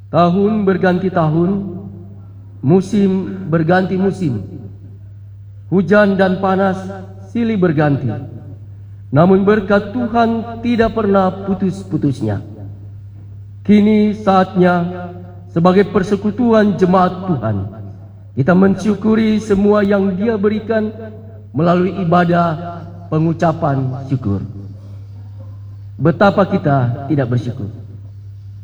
Tahun berganti tahun, musim berganti musim. Hujan dan panas silih berganti. Namun berkat Tuhan tidak pernah putus-putusnya. Kini saatnya sebagai persekutuan jemaat Tuhan, kita mensyukuri semua yang Dia berikan melalui ibadah pengucapan syukur. Betapa kita tidak bersyukur.